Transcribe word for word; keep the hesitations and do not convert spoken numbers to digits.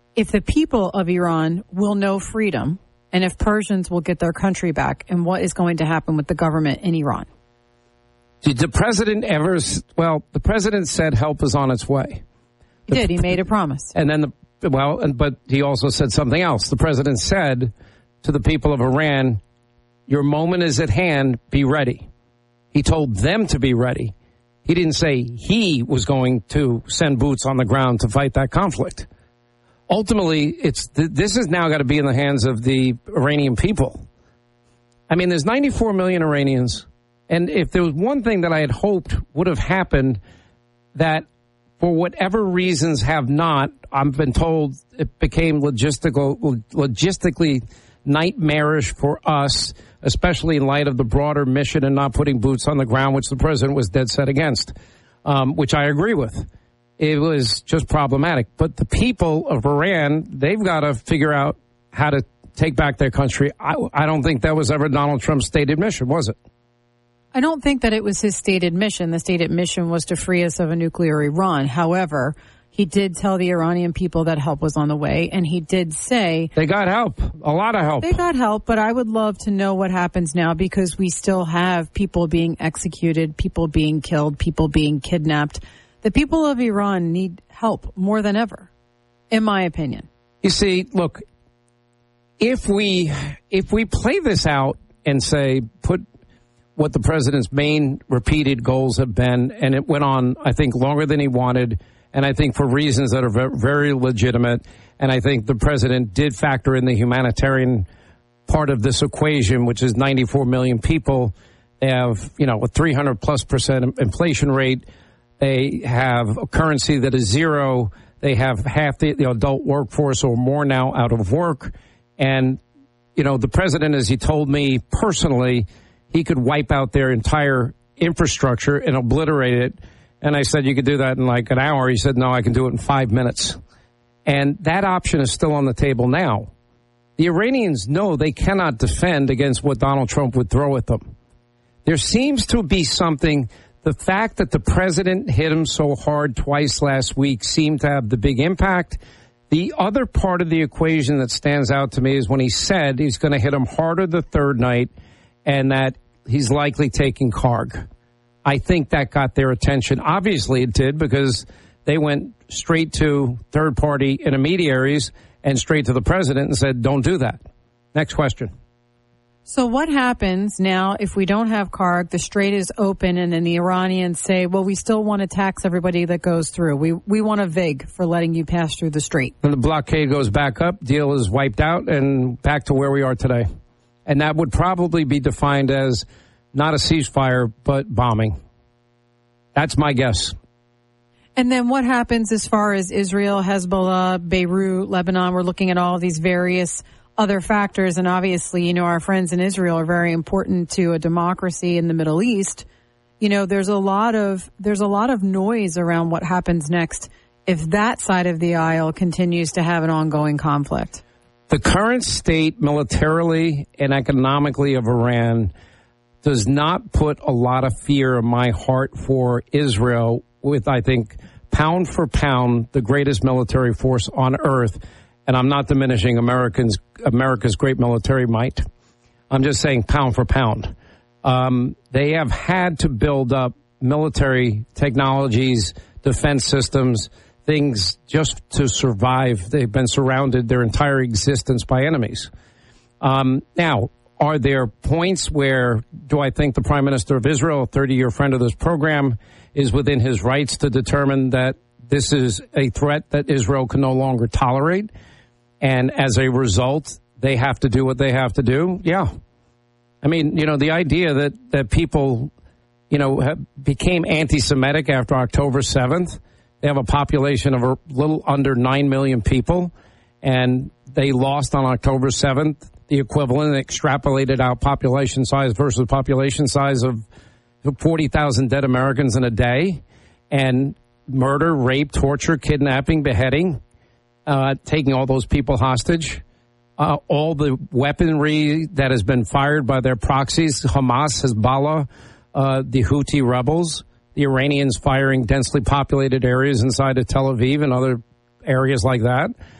if the people of Iran will know freedom and if Persians will get their country back, and what is going to happen with the government in Iran. Did the president ever, well, the president said help is on its way. He did. He made a promise. And then, the well, but he also said something else. The president said to the people of Iran, your moment is at hand, be ready. He told them to be ready. He didn't say he was going to send boots on the ground to fight that conflict. Ultimately, it's this has now got to be in the hands of the Iranian people. I mean, there's ninety-four million Iranians, and if there was one thing that I had hoped would have happened that for whatever reasons have not, I've been told it became logistical, logistically nightmarish for us, especially in light of the broader mission and not putting boots on the ground, which the president was dead set against, um, which I agree with. It was just problematic. But the people of Iran, they've got to figure out how to take back their country. I, I don't think that was ever Donald Trump's stated mission, was it? I don't think that it was his stated mission. The stated mission was to free us of a nuclear Iran. However, he did tell the Iranian people that help was on the way, and he did say... They got help. A lot of help. They got help, but I would love to know what happens now because we still have people being executed, people being killed, people being kidnapped. The people of Iran need help more than ever, in my opinion. You see, look, if we if we play this out and say, put what the president's main repeated goals have been, and it went on, I think, longer than he wanted, and I think for reasons that are very legitimate, and I think the president did factor in the humanitarian part of this equation, which is ninety-four million people. They have, you know, a three hundred plus percent inflation rate. They have a currency that is zero. They have half the, the adult workforce or more now out of work. And, you know, the president, as he told me personally, he could wipe out their entire infrastructure and obliterate it. And I said, you could do that in like an hour. He said, no, I can do it in five minutes. And that option is still on the table now. The Iranians know they cannot defend against what Donald Trump would throw at them. There seems to be something... The fact that the president hit him so hard twice last week seemed to have the big impact. The other part of the equation that stands out to me is when he said he's going to hit him harder the third night and that he's likely taking Karg. I think that got their attention. Obviously it did because they went straight to third-party intermediaries and straight to the president and said, don't do that. Next question. So what happens now if we don't have Karg, the strait is open, and then the Iranians say, well, we still want to tax everybody that goes through. We we want a vig for letting you pass through the strait. And the blockade goes back up, deal is wiped out, and back to where we are today. And that would probably be defined as not a ceasefire, but bombing. That's my guess. And then what happens as far as Israel, Hezbollah, Beirut, Lebanon? We're looking at all these various other factors, and obviously, you know, our friends in Israel are very important to a democracy in the Middle East. You know, there's a lot of there's a lot of noise around what happens next if that side of the aisle continues to have an ongoing conflict. The current state militarily and economically of Iran does not put a lot of fear in my heart for Israel with, I think, pound for pound, the greatest military force on earth. And I'm not diminishing Americans, America's great military might. I'm just saying pound for pound. Um, they have had to build up military technologies, defense systems, things just to survive. They've been surrounded their entire existence by enemies. Um, now, are there points where do I think the Prime Minister of Israel, a thirty-year friend of this program, is within his rights to determine that this is a threat that Israel can no longer tolerate? And as a result, they have to do what they have to do. Yeah. I mean, you know, the idea that, that people, you know, have, became anti-Semitic after October seventh. They have a population of a little under nine million people, and they lost on October seventh the equivalent, extrapolated out population size versus population size of forty thousand dead Americans in a day, and murder, rape, torture, kidnapping, beheading. Uh, taking all those people hostage, uh, all the weaponry that has been fired by their proxies, Hamas, Hezbollah, uh, the Houthi rebels, the Iranians firing densely populated areas inside of Tel Aviv and other areas like that.